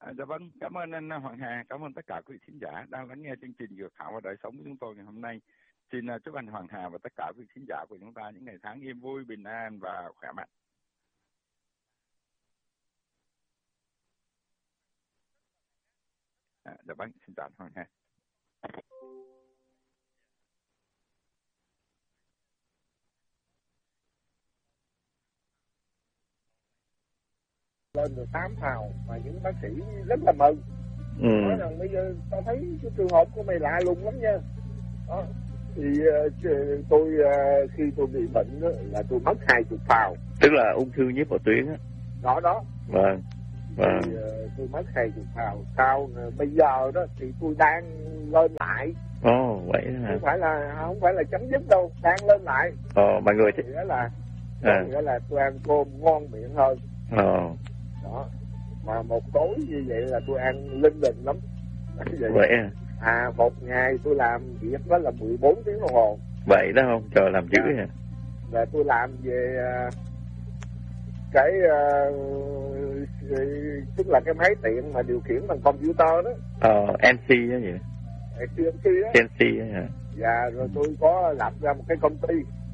Dạ vâng, cảm ơn anh Hoàng Hà, cảm ơn tất cả quý khán giả đang lắng nghe chương trình Dược Thảo và Đời Sống của chúng tôi ngày hôm nay. Xin chúc anh Hoàng Hà và tất cả quý khán giả của chúng ta những ngày tháng yên vui, bình an và khỏe mạnh. Dạ vâng, xin chào anh Hoàng Hà. Lên rồi 8 phào mà những bác sĩ rất là mừng. Nói rằng bây giờ tao thấy cái trường hợp của mày lạ lùng lắm nha. Đó. Thì tôi khi tôi bị bệnh đó, là tôi mất 20 phào. Tức là ung thư nhiếp vào tuyến á. Đó. Vâng. Thì tôi mất 20 phào. Sau bây giờ đó thì tôi đang lên lại. Vậy đó hả? Không phải là chấm dứt đâu, đang lên lại. Mọi người thì nghĩa là tôi ăn cơm ngon miệng hơn. Đó. Mà một tối như vậy là tôi ăn linh đình lắm. Vậy một ngày tôi làm việc đó là 14 tiếng đồng hồ. Vậy đó không? Trời làm dữ hả? Là tôi làm về cái tức là cái máy tiện mà điều khiển bằng computer đó. NC đó vậy. CNC đó hả? Dạ, rồi tôi có lập ra một cái công ty.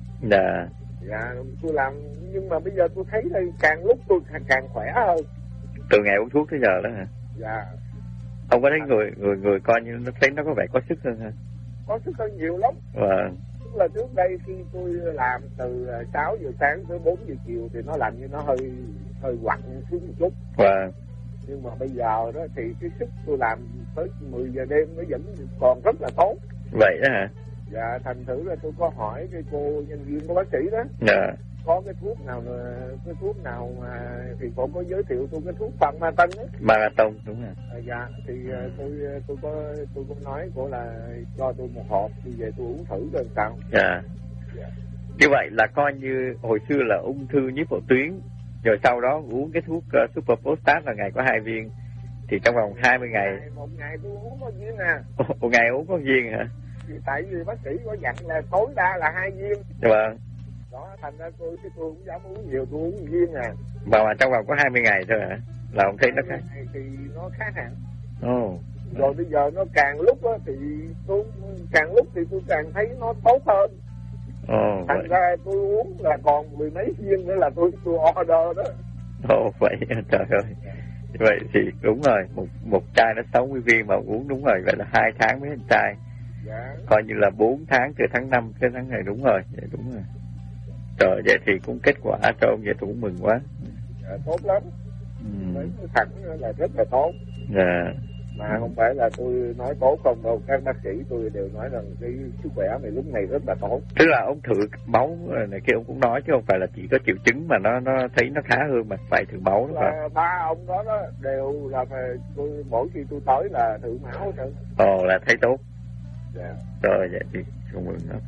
Dạ, tôi làm, nhưng mà bây giờ tôi thấy đây càng lúc tôi càng khỏe hơn. Từ ngày uống thuốc tới giờ đó hả? Dạ. Ông có thấy người coi như nó thấy nó có vẻ có sức hơn hả? Có sức hơn nhiều lắm. Tức là trước đây khi tôi làm từ 6 giờ sáng tới 4 giờ chiều thì nó làm như nó hơi quặn xuống một chút. Nhưng mà bây giờ đó thì cái sức tôi làm tới 10 giờ đêm nó vẫn còn rất là tốt. Vậy đó hả? Dạ, thành thử là tôi có hỏi cái cô nhân viên của bác sĩ đó. Có cái thuốc nào mà thì cô có giới thiệu tôi cái thuốc Marathon á. Marathon đúng rồi. Dạ, thì tôi có nói cô là cho tôi một hộp, thì về tôi uống thử coi sao. Dạ. Như vậy là coi như hồi xưa là ung thư nhiếp vào tuyến, rồi sau đó uống cái thuốc Super Postat là ngày có 2 viên, thì trong vòng 20 ngày. Một ngày tôi uống có viên à? Một ngày uống có viên hả? Thì tại vì bác sĩ có dặn là tối đa là 2 viên. Vâng. Đó, thành ra tôi không dám uống nhiều, tôi uống viên à. Mà trong vòng có 20 ngày thôi hả? Là ông thấy nó khác? Thì nó khác hẳn. Rồi bây giờ nó càng lúc á thì tôi càng thấy nó tốt hơn. Thành ra tôi uống là còn 10 mấy viên nữa là tôi order đó. Vậy trời ơi. Vậy thì đúng rồi, một chai nó 60 viên mà uống đúng rồi, vậy là 2 tháng mới hết chai. Dạ. Coi như là 4 tháng từ tháng 5 tới tháng này, đúng rồi, vậy đúng rồi. Trời, vậy thì cũng kết quả cho ông, vậy tôi cũng mừng quá. Dạ, tốt lắm. Nói thẳng là rất là tốt. Dạ. Mà không phải là tôi nói tốt không đâu, các bác sĩ tôi đều nói rằng cái sức khỏe mày lúc này rất là tốt. Tức là ông thử máu này kia ông cũng nói chứ không phải là chỉ có triệu chứng mà nó thấy nó khá hơn mà phải thử máu đó phải. Ba ông đó đều là tôi mỗi khi tôi tới là thử máu thôi. Là thấy tốt. Dạ. Rồi vậy thì không mừng lắm.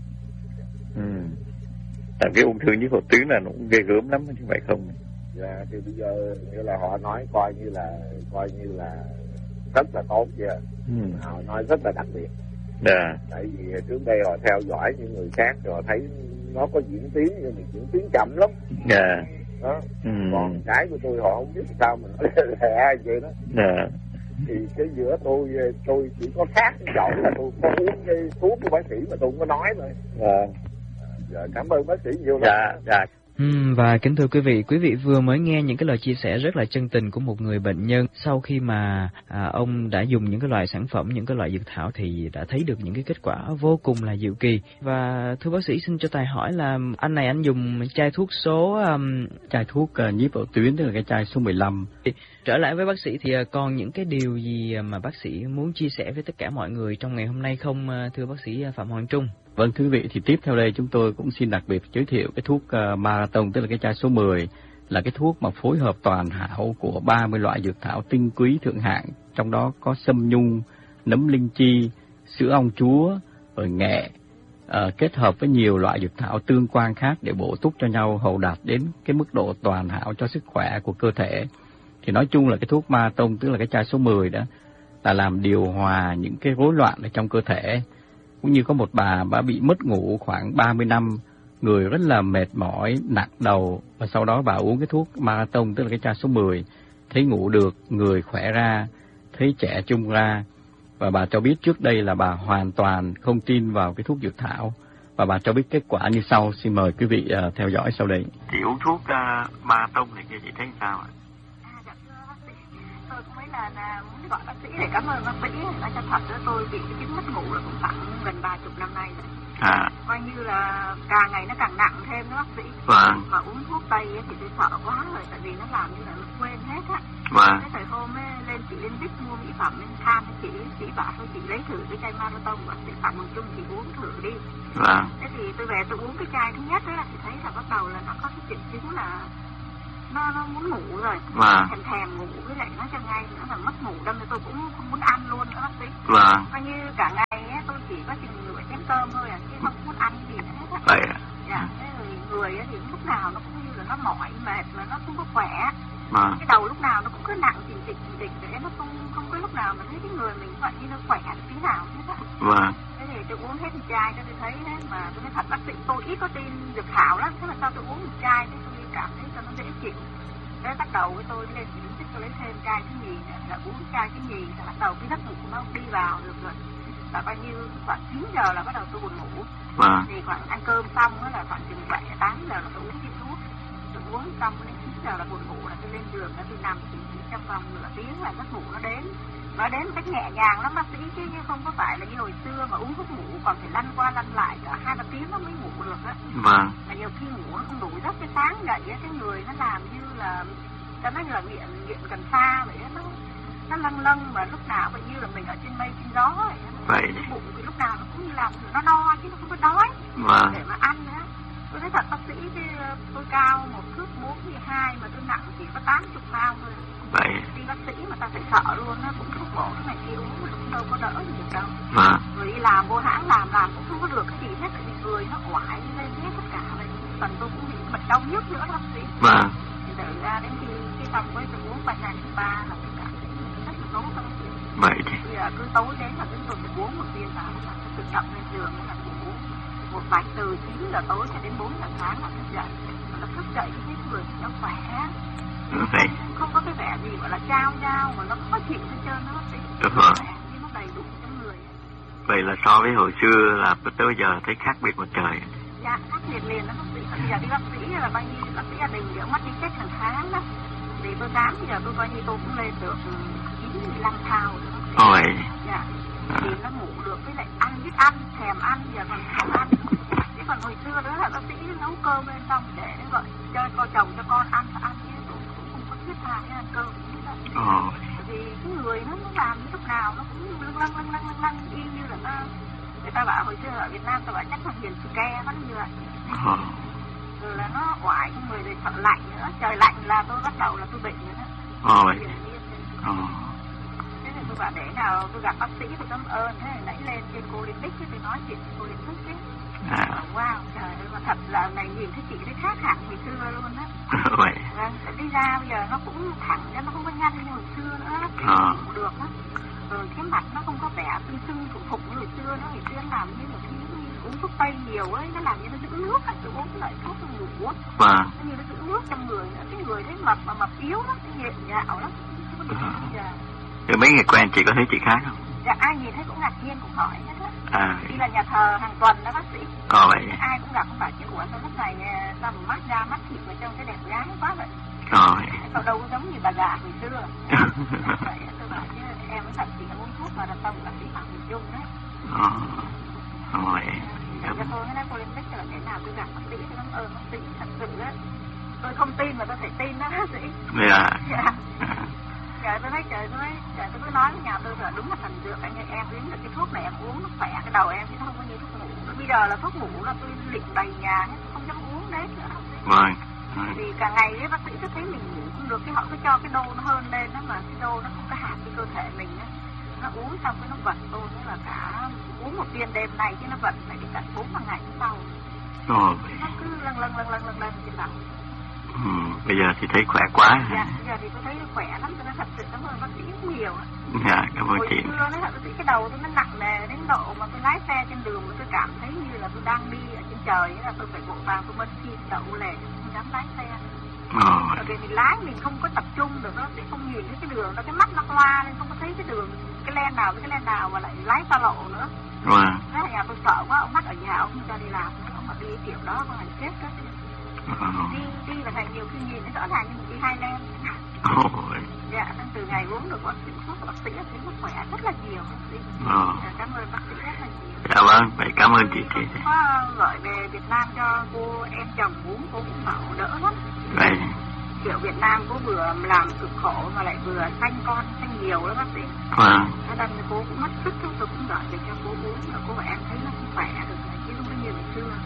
Tại cái ung thư nhiếp vào tuyến là nó cũng ghê gớm lắm chứ phải không? Dạ, thì bây giờ như là họ nói coi như là rất là tốt vậy. Họ nói rất là đặc biệt. Tại vì trước đây họ theo dõi những người khác rồi họ thấy nó có diễn tiến nhưng mà diễn tiến chậm lắm. Đó. Còn cái của tôi họ không biết sao mà nó lẹ vậy đó. Thì cái giữa tôi chỉ có khác cái chỗ là tôi có uống cái thuốc của bác sĩ mà tôi không có nói thôi. Dạ, cảm ơn bác sĩ nhiều lắm. Dạ. Và kính thưa quý vị vừa mới nghe những cái lời chia sẻ rất là chân tình của một người bệnh nhân sau khi mà ông đã dùng những cái loại sản phẩm, những cái loại dược thảo thì đã thấy được những cái kết quả vô cùng là diệu kỳ. Và thưa bác sĩ, xin cho Tài hỏi là anh dùng chai thuốc chai thuốc nhiếp vào tuyến, tức là cái chai số 15. Trở lại với bác sĩ thì còn những cái điều gì mà bác sĩ muốn chia sẻ với tất cả mọi người trong ngày hôm nay không, thưa bác sĩ Phạm Hoàng Trung? Vâng, thưa quý vị, thì tiếp theo đây chúng tôi cũng xin đặc biệt giới thiệu cái thuốc Marathon, tức là cái chai số 10, là cái thuốc mà phối hợp toàn hảo của 30 loại dược thảo tinh quý thượng hạng, trong đó có sâm nhung, nấm linh chi, sữa ong chúa, rồi nghệ, kết hợp với nhiều loại dược thảo tương quan khác để bổ túc cho nhau hầu đạt đến cái mức độ toàn hảo cho sức khỏe của cơ thể. Thì nói chung là cái thuốc Marathon, tức là cái chai số 10 đó, là làm điều hòa những cái rối loạn ở trong cơ thể. Cũng như có một bà bị mất ngủ khoảng 30 năm, người rất là mệt mỏi, nặng đầu, và sau đó bà uống cái thuốc Marathon, tức là cái chai số 10, thấy ngủ được, người khỏe ra, thấy trẻ trung ra. Và bà cho biết trước đây là bà hoàn toàn không tin vào cái thuốc dược thảo. Và bà cho biết kết quả như sau. Xin mời quý vị theo dõi sau đây. Chị uống thuốc Marathon này kia chị thấy sao ạ? Dạ thưa bác sĩ, tôi cũng mấy lần muốn gọi bác sĩ để cảm ơn bác sĩ. Nói cho thật đó, tôi bị cái chứng mất ngủ là cũng khoảng gần 30 năm nay rồi. Coi như là càng ngày nó càng nặng thêm đó bác sĩ. Vâng. Mà uống thuốc tây thì tôi sợ quá rồi, tại vì nó làm như là nó quên hết á. Vâng. Cái thời hôm ấy lên chị lên Bích mua mỹ phẩm lên than, chị bảo thôi chị lấy thử cái chai Marathon bác sĩ Phạm Hồng Trung, chị uống thử đi. Vâng. Thế thì tôi về tôi uống cái chai thứ nhất ấy, thì thấy là bắt đầu là nó có cái triệu chứng là nó muốn ngủ rồi. Vâng. Thèm ngủ, với lại nó cho ngay nó là mất ngủ, đâm cho tôi cũng không muốn ăn luôn nữa bác sĩ. Vâng. Coi như cả ngày ấy, tôi chỉ có chừng nửa chén cơm thôi chứ không muốn ăn gì hết á. Vậy ạ. Dạ, thế rồi người ấy thì lúc nào nó cũng như là nó mỏi mệt mà nó không có khỏe. Vâng. Cái đầu lúc nào nó cũng cứ nặng chỉnh để nó không có lúc nào mà thấy cái người mình vậy như nó khỏe tí nào hết á. Vâng. Thế thì tôi uống hết một chai cho tôi thấy đấy, mà tôi nói thật bác sĩ tôi ít có tin dược thảo lắm, thế mà sao tôi uống một chai thế tôi cảm thấy cho nó dễ chịu. Thế bắt đầu với tôi lên chỉ tôi lấy thêm chai thứ nhì nữa, là uống chai thứ nhì là bắt đầu cái giấc ngủ nó đi vào được rồi. Và bao nhiêu khoảng 9 giờ là bắt đầu tôi buồn ngủ. Vâng. Thì khoảng ăn cơm xong đó là khoảng chừng 7-8 giờ là tôi uống viên thuốc. Tôi uống xong đến 9 giờ là buồn ngủ là tôi lên giường là tôi nằm chỉ trong vòng nửa tiếng là giấc ngủ nó đến. Nó đến một cách nhẹ nhàng lắm bác sĩ, chứ không có phải là như hồi xưa mà uống thuốc ngủ còn phải lăn qua lăn lại cả 2-3 tiếng nó mới ngủ được á. Vâng. Mà nhiều khi ngủ nó không đủ giấc, cái sáng dậy á cái người nó làm như là cho nó như là nghiện cần sa vậy đó, nó lâng lâng mà lúc nào vậy như là mình ở trên mây trên gió vậy. Vậy cái bụng thì lúc nào nó cũng như làm nó no chứ nó không có đói. Vâng. Để mà ăn nữa. Tôi nói thật bác sĩ, tôi cao 1m42 mà tôi nặng chỉ có 80 pound thôi. Vậy. Đi bác sĩ mà ta phải sợ luôn á, cũng thuốc bổ cái này kia uống mà cũng đâu có đỡ gì được đâu. Vâng. Rồi đi làm vô hãng làm cũng không có được cái gì hết, tại vì người nó oải lên hết tất cả vậy. Phần tôi cũng bị bệnh đau nhức nữa bác sĩ. Vâng. Thì đợi ra đến khi xong với tôi uống bài này thứ 3 là tôi cảm thấy rất là tốt bác sĩ. Vậy thì. Bây giờ cứ tối đến là tôi phải uống một viên vào là tôi tự động lên giường là tôi uống một bạch từ 9 giờ tối cho đến 4 giờ sáng là thức dậy. Mà thức dậy cái người nó khỏe. Vậy. Không có cái vẻ gì gọi là trao mà nó khó chịu hết trơn đó bác sĩ. Nhưng nó đầy đủ trong người. Vậy là so với hồi xưa là tới bây giờ thấy khác biệt một trời. Dạ, khác biệt liền đó bác sĩ. Bây giờ đi bác sĩ là bao nhiêu bác sĩ gia đình thì ông mắt đi check hàng tháng đó. Thì tôi khám bây giờ tôi coi như tôi cũng lên được 95 thao rồi. Ôi. Dạ. Thì nó ngủ được, với lại ăn biết ăn, thèm ăn, giờ còn thèm ăn. Chứ còn hồi xưa đó là bác sĩ nấu cơm lên xong để gọi cho chồng cho con ăn chứ tôi cũng không có thiết tha để ăn cơm. Vì cái người nó làm lúc nào nó cũng lâng y như là nó, người ta bảo hồi xưa ở Việt Nam ta bảo chắc là hiền ke nó như vậy. Rồi là nó oải cái người rồi sợ lạnh nữa, trời lạnh là tôi bắt đầu là tôi bệnh nữa đó. Thế thì tôi bảo để nào tôi gặp bác sĩ tôi cảm ơn, thế này nãy lên trên cô Liên Bích tôi nói chuyện với cô Liên Bích ấy. Wow, trời ơi, mà thật là này nhìn thấy chị thấy khác hẳn hồi xưa luôn á. Vậy. Vâng, đi ra bây giờ nó cũng thẳng ra, nó không có nhăn như hồi xưa nữa, cũng được á. Rồi cái mặt nó không có vẻ sưng phụng như hồi xưa, nó hồi xưa làm như một cái uống thuốc tây nhiều ấy, nó làm như nó giữ nước á, tôi uống cái loại thuốc ngủ á. Nó như nó giữ nước trong người nữa, cái người đấy mập mà mập yếu lắm, cái nhện nhạo lắm, chứ có được bây giờ. Rồi mấy người quen chị có thấy chị khác không? Dạ, ai nhìn thấy cũng ngạc nhiên, cũng hỏi hết á. Đi là nhà thờ hàng tuần đó bác sĩ. Vậy. Ai cũng gặp, không phải chứ ủa sao lúc này sao mà mắt ra mắt thịt mà trông cái đẹp gái quá vậy. Cậu đâu có giống như bà già hồi xưa. Vậy tôi bảo chứ em mới thật chỉ là uống thuốc mà là tông bác sĩ Phạm Hồng Trung đấy. Cho tôi nói cô Liên Bích là thế nào tôi gặp bác sĩ, tôi cảm ơn bác sĩ thật sự á. Tôi không tin mà tôi phải tin đó bác sĩ. Dạ. Trời tôi nói trời tôi cứ nói với nhà tôi là đúng là thần dược anh ơi, em uống được cái thuốc này em uống nó khỏe cái đầu em chứ nó không có như thuốc ngủ. Bây giờ là thuốc ngủ là tôi lịm đầy nhà hết, không dám uống đấy nữa. Vâng. Vì cả ngày với bác sĩ cứ thấy mình ngủ không được, cái họ cứ cho cái đô nó hơn lên đó, mà cái đô nó không có hạt cái cơ thể mình á. Nó uống xong cái nó vận tôi nữa là cả uống một viên đêm này chứ nó vận lại đến tận 4 ngày sau. Nó cứ lâng trên đầu. Bây giờ thì thấy khỏe quá. Dạ, bây giờ thì tôi thấy khỏe lắm, tôi nói thật sự cảm ơn bác sĩ rất nhiều. Dạ, cảm ơn chị. Hồi xưa nói thật bác sĩ cái đầu tôi nó nặng nề đến độ mà tôi lái xe trên đường mà tôi cảm thấy như là tôi đang đi ở trên trời, là tôi phải vội vàng tôi mất khi đậu lề, không dám lái xe. Bởi vì mình lái mình không có tập trung được đó, không nhìn thấy cái đường, nó cái mắt nó loa nên không có thấy cái đường, cái len nào với cái len nào mà lại lái xa lộ nữa. Thế là nhà tôi sợ quá, ông mắt ở nhà ông không cho đi làm, ông mà đi kiểu đó con lại chết đó. Đi là thành nhiều khi nhìn thấy rõ ràng nhưng mà đi 2 len. Dạ, nên từ ngày uống được bác sĩ thuốc của bác sĩ thấy sức khỏe rất là nhiều bác sĩ. Cảm ơn bác sĩ rất là nhiều. Dạ vâng, vậy cảm ơn chị. Có gọi về Việt Nam cho cô em chồng uống, cô cũng bảo đỡ lắm. Vậy kiểu Việt Nam cô vừa làm cực khổ mà lại vừa sanh con, sanh nhiều đó bác sĩ. Thế nên cô cũng mất sức, tôi cũng gọi để cho cô uống, mà cô và em thấy nó cũng khỏe được rồi, chứ không có như ngày xưa.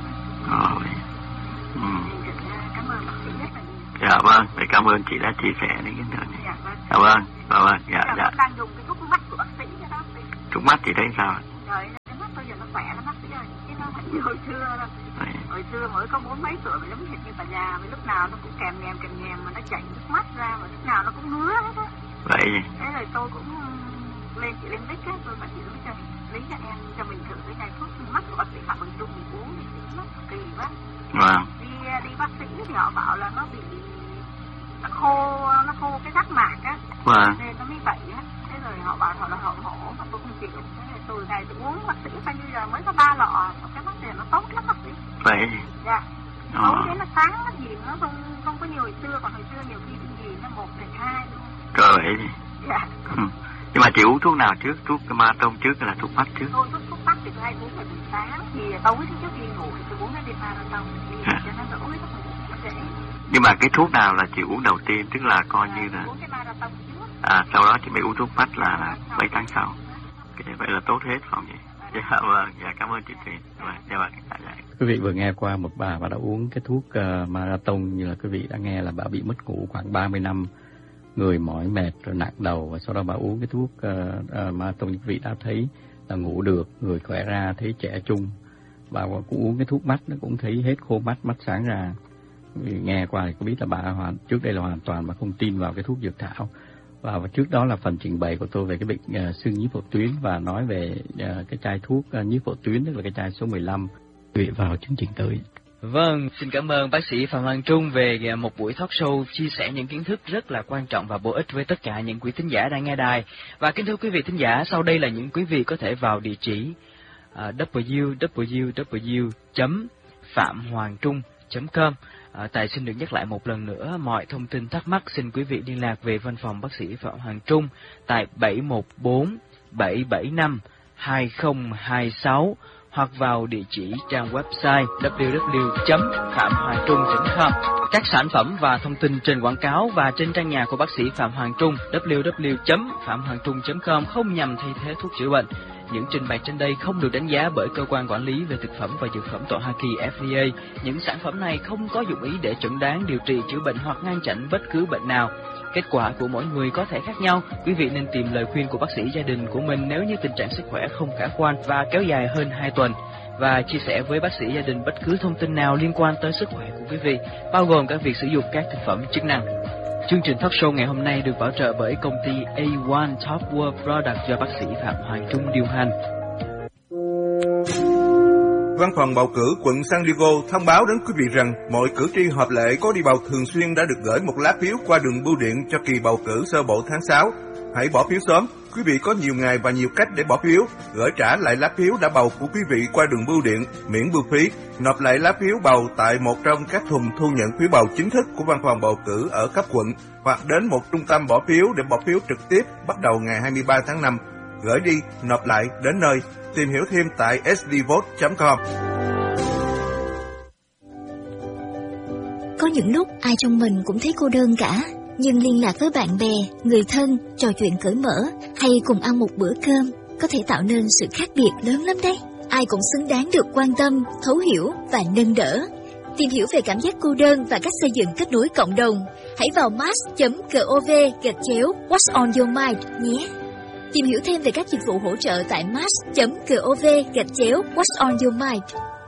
Cảm ơn bác sĩ rất là nhiều. Dạ vâng, vậy cảm ơn chị đã chia sẻ đến cái nơi này. Dạ vâng, dạ. Đang dùng cái thuốc mắt của bác sĩ đó bác sĩ. Thuốc mắt thì thấy sao? Trời, cái mắt bây giờ nó khỏe lắm bác sĩ ơi, chứ nó phải như hồi xưa đâu. Hồi xưa mới có 40 mấy tuổi mà giống hệt như bà già, mà lúc nào nó cũng kèm nhèm mà nó chảy nước mắt ra, mà lúc nào nó cũng ngứa hết á. Vậy thế rồi tôi cũng lên Vic á, tôi bảo chị lấy cho em cho mình thử cái chai thuốc mắt của bác sĩ Phạm Bằng Trung mình uống thì nó kỳ quá. Đi bác sĩ thì họ bảo là nó bị nó khô cái rác mạc á, nên nó mới vậy á. Thế rồi họ bảo họ là hậu hổ mà tôi không chịu. Thế rồi từ ngày tôi uống bác sĩ bao nhiêu giờ mới có 3 lọ, cái mắt này nó tốt lắm bác sĩ. Vậy dạ. Tối đến nó sáng nó gì nó không có nhiều hồi xưa, còn hồi xưa nhiều khi gì nó 1 đến 2 luôn. Trời vậy đi. Dạ. Nhưng mà chị uống thuốc nào trước? Thuốc Marathon trước hay là thuốc mắt trước? Tôi thuốc mắt thì tôi hay uống vào buổi sáng, thì tối trước khi ngủ thì tôi uống cái Marathon cho nó đỡ cái giấc ngủ nó dễ. Nhưng mà cái thuốc nào là chị uống đầu tiên, tức là coi như là uống cái Marathon trước. Sau đó chị mới uống thuốc mắt là 7 tháng sau. Vậy là tốt hết không vậy? Dạ vâng, cảm ơn chị Thùy. Dạ vâng. Quý vị vừa nghe qua một bà đã uống cái thuốc Marathon, như là quý vị đã nghe là bà bị mất ngủ khoảng 30 năm, người mỏi mệt rồi nặng đầu, và sau đó bà uống cái thuốc Marathon, quý vị đã thấy là ngủ được, người khỏe ra, thấy trẻ trung. Bà cũng uống cái thuốc mắt, nó cũng thấy hết khô mắt, mắt sáng ra. Nghe qua thì có biết là bà trước đây là hoàn toàn bà không tin vào cái thuốc dược thảo. Và trước đó là phần trình bày của tôi về cái bệnh sưng nhiếp phổ tuyến và nói về cái chai thuốc nhiếp phổ tuyến, tức là cái chai số 15. Quý vị vào chương trình tới. Vâng, xin cảm ơn bác sĩ Phạm Hoàng Trung về một buổi talk show chia sẻ những kiến thức rất là quan trọng và bổ ích với tất cả những quý thính giả đang nghe đài. Và kính thưa quý vị thính giả, sau đây là những quý vị có thể vào địa chỉ www.phạm-hoàng-trung.com. Tài xin được nhắc lại một lần nữa, mọi thông tin thắc mắc xin quý vị liên lạc về văn phòng bác sĩ Phạm Hoàng Trung tại 714-775-2026 hoặc vào địa chỉ trang website www.phạm-hoàng-trung.com. Các sản phẩm và thông tin trên quảng cáo và trên trang nhà của bác sĩ Phạm Hoàng Trung www.phạm-hoàng-trung.com không nhằm thay thế thuốc chữa bệnh. Những trình bày trên đây không được đánh giá bởi cơ quan quản lý về thực phẩm và dược phẩm tại Hoa Kỳ FDA. Những sản phẩm này không có dụng ý để chẩn đoán, điều trị, chữa bệnh hoặc ngăn chặn bất cứ bệnh nào. Kết quả của mỗi người có thể khác nhau. Quý vị nên tìm lời khuyên của bác sĩ gia đình của mình nếu như tình trạng sức khỏe không khả quan và kéo dài hơn 2 tuần. Và chia sẻ với bác sĩ gia đình bất cứ thông tin nào liên quan tới sức khỏe của quý vị, bao gồm cả việc sử dụng các thực phẩm chức năng. Chương trình talk show ngày hôm nay được bảo trợ bởi công ty A1 Top World Product do bác sĩ Phạm Hoàng Trung điều hành. Văn phòng bầu cử quận San Diego thông báo đến quý vị rằng mọi cử tri hợp lệ có đi bầu thường xuyên đã được gửi một lá phiếu qua đường bưu điện cho kỳ bầu cử sơ bộ tháng 6. Hãy bỏ phiếu sớm. Quý vị có nhiều ngày và nhiều cách để bỏ phiếu. Gửi trả lại lá phiếu đã bầu của quý vị qua đường bưu điện, miễn bưu phí. Nộp lại lá phiếu bầu tại một trong các thùng thu nhận phiếu bầu chính thức của văn phòng bầu cử ở cấp quận, hoặc đến một trung tâm bỏ phiếu để bỏ phiếu trực tiếp bắt đầu ngày 23 tháng 5. Gửi đi, nộp lại, đến nơi. Tìm hiểu thêm tại sdvote.com. Có những lúc ai trong mình cũng thấy cô đơn cả, nhưng liên lạc với bạn bè, người thân, trò chuyện cởi mở hay cùng ăn một bữa cơm có thể tạo nên sự khác biệt lớn lắm đấy. Ai cũng xứng đáng được quan tâm, thấu hiểu và nâng đỡ. Tìm hiểu về cảm giác cô đơn và cách xây dựng kết nối cộng đồng, hãy vào mass.gov/What's on your mind nhé. Tìm hiểu thêm về các dịch vụ hỗ trợ tại mass.gov/What's on your mind.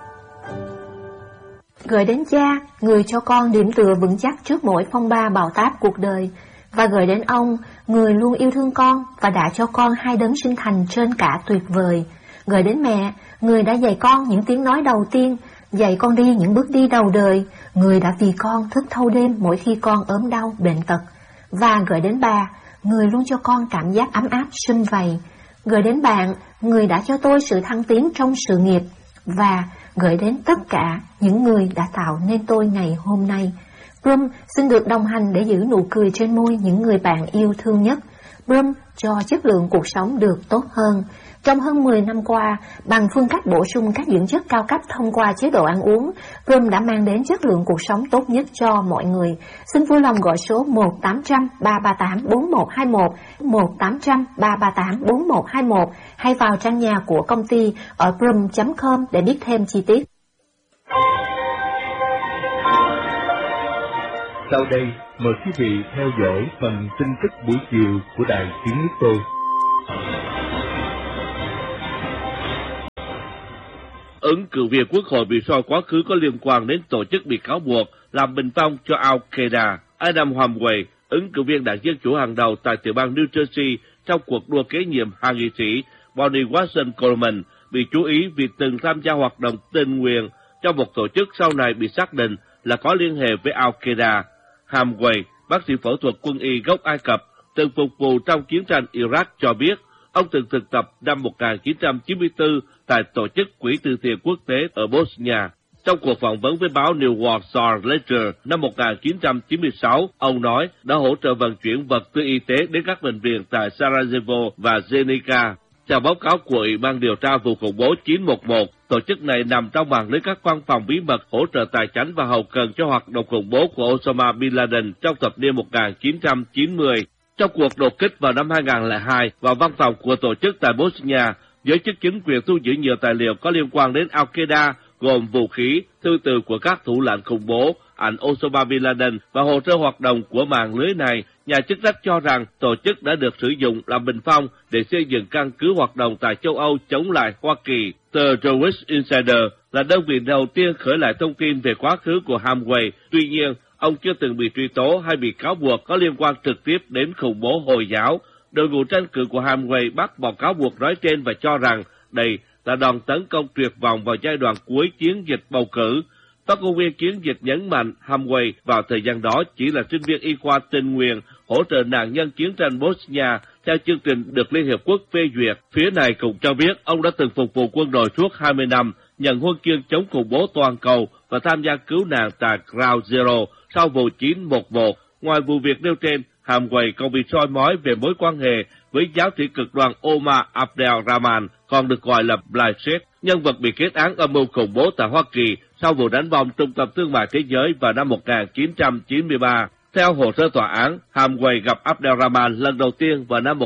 Gửi đến cha, người cho con điểm tựa vững chắc trước mỗi phong ba bão táp cuộc đời, và gửi đến ông, người luôn yêu thương con và đã cho con 2 đấng sinh thành trên cả tuyệt vời. Gửi đến mẹ, người đã dạy con những tiếng nói đầu tiên, dạy con đi những bước đi đầu đời, người đã vì con thức thâu đêm mỗi khi con ốm đau bệnh tật. Và gửi đến ba, người luôn cho con cảm giác ấm áp sum vầy. Gửi đến bạn, người đã cho tôi sự thăng tiến trong sự nghiệp. Và gửi đến tất cả những người đã tạo nên tôi ngày hôm nay. Brum xin được đồng hành để giữ nụ cười trên môi những người bạn yêu thương nhất. Brum cho chất lượng cuộc sống được tốt hơn. Trong hơn 10 năm qua, bằng phương cách bổ sung các dưỡng chất cao cấp thông qua chế độ ăn uống, Brum đã mang đến chất lượng cuộc sống tốt nhất cho mọi người. Xin vui lòng gọi số 1-800-338-4121, 1-800-338-4121 hay vào trang nhà của công ty ở brum.com để biết thêm chi tiết. Sau đây, mời quý vị theo dõi phần tin tức buổi chiều của Đài Tiếng Nước Tôi. Ứng cử viên quốc hội bị soi quá khứ có liên quan đến tổ chức bị cáo buộc làm bình phong cho Al-Qaeda. Adam Hochul, ứng cử viên đảng Dân Chủ hàng đầu tại tiểu bang New Jersey trong cuộc đua kế nhiệm hạ nghị sĩ Bonnie Watson Coleman, bị chú ý vì từng tham gia hoạt động tình nguyện cho một tổ chức sau này bị xác định là có liên hệ với Al-Qaeda. Hochul, bác sĩ phẫu thuật quân y gốc Ai Cập, từng phục vụ trong chiến tranh Iraq cho biết, ông từng thực tập năm 1994 tại Tổ chức Quỹ từ thiện quốc tế ở Bosnia. Trong cuộc phỏng vấn với báo New York Star Ledger năm 1996, ông nói đã hỗ trợ vận chuyển vật tư y tế đến các bệnh viện tại Sarajevo và Zenica. Theo báo cáo của Ủy ban điều tra vụ khủng bố 911, tổ chức này nằm trong mạng lưới các văn phòng bí mật hỗ trợ tài chính và hậu cần cho hoạt động khủng bố của Osama Bin Laden trong thập niên 1990. Trong cuộc đột kích vào năm 2002 vào văn phòng của tổ chức tại Bosnia, giới chức chính quyền thu giữ nhiều tài liệu có liên quan đến Al-Qaeda, gồm vũ khí, thư từ của các thủ lãnh khủng bố, ảnh Osama Bin Laden và hồ sơ hoạt động của mạng lưới này. Nhà chức trách cho rằng tổ chức đã được sử dụng làm bình phong để xây dựng căn cứ hoạt động tại châu Âu chống lại Hoa Kỳ. Tờ Jewish Insider là đơn vị đầu tiên khởi lại thông tin về quá khứ của Hochul. Tuy nhiên, ông chưa từng bị truy tố hay bị cáo buộc có liên quan trực tiếp đến khủng bố Hồi giáo. Đội ngũ tranh cử của Hochul bác bỏ cáo buộc nói trên và cho rằng đây là đòn tấn công tuyệt vọng vào giai đoạn cuối chiến dịch bầu cử. Phát ngôn viên chiến dịch nhấn mạnh Hochul vào thời gian đó chỉ là sinh viên y khoa tình nguyện hỗ trợ nạn nhân chiến tranh Bosnia theo chương trình được Liên Hiệp Quốc phê duyệt. Phía này cũng cho biết ông đã từng phục vụ quân đội suốt 20 năm, nhận huân chương chống khủng bố toàn cầu và tham gia cứu nạn tại Ground Zero sau vụ 911. Ngoài vụ việc nêu trên, Hochul còn bị soi mói về mối quan hệ với giáo sĩ cực đoan Omar Abdel-Rahman, còn được gọi là Blythe, nhân vật bị kết án âm mưu khủng bố tại Hoa Kỳ sau vụ đánh bom Trung tâm Thương mại Thế giới vào năm 1993. Theo hồ sơ tòa án, Hochul gặp Abdel-Rahman lần đầu tiên vào năm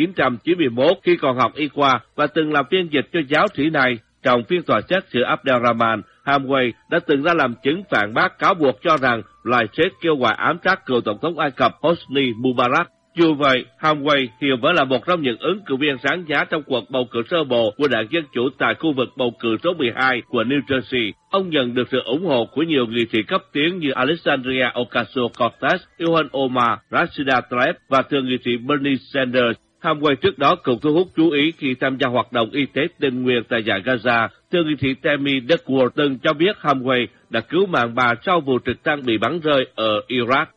1991 khi còn học y khoa và từng làm phiên dịch cho giáo sĩ này. Trong phiên tòa xét xử Abdel-Rahman, Hochul đã từng ra làm chứng phản bác cáo buộc cho rằng Blythe kêu gọi ám sát cựu tổng thống Ai Cập Hosni Mubarak. Dù vậy, Hochul hiện vẫn là một trong những ứng cử viên sáng giá trong cuộc bầu cử sơ bộ của đảng Dân Chủ tại khu vực bầu cử số 12 của New Jersey. Ông nhận được sự ủng hộ của nhiều nghị sĩ cấp tiến như Alexandria Ocasio-Cortez, Ilhan Omar, Rashida Tlaib và thượng nghị sĩ Bernie Sanders. Hochul trước đó cũng thu hút chú ý khi tham gia hoạt động y tế tình nguyện tại giải Gaza. Thượng nghị sĩ Tammy Duckworth từng cho biết Hochul đã cứu mạng bà sau vụ trực thăng bị bắn rơi ở Iraq.